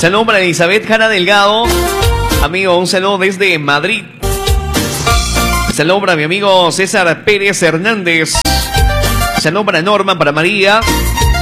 Saludo para Elizabeth Jara Delgado. Amigo, un saludo desde Madrid. Saludo para mi amigo César Pérez Hernández. Saludo para Norma, para María.